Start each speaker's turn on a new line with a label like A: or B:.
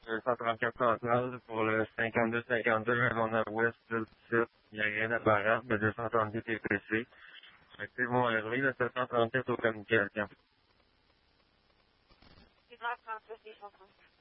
A: 134 central pour le 52-52, raison nord-ouest, le site. Il n'y a rien d'apparent, le 238 TPC. Activement RV, le 737 aux communications.
B: 138 TPC.